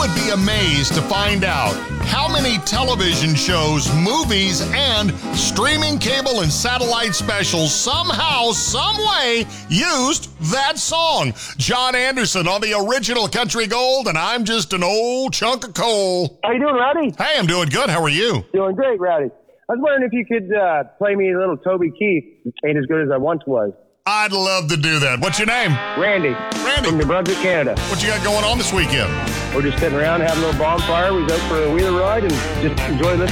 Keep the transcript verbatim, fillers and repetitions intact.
would be amazed to find out how many television shows, movies, and streaming cable and satellite specials somehow, some way used that song. John Anderson on the original Country Gold, and I'm just an old chunk of coal. How you doing, Rowdy? Hey, I'm doing good. How are you? Doing great, Rowdy. I was wondering if you could uh, play me a little Toby Keith. Ain't as good as I once was. I'd love to do that. What's your name? Randy. Randy. From New Brunswick, Canada. What you got going on this weekend? We're just sitting around having a little bonfire. We was out for a wheeler ride and just enjoy listening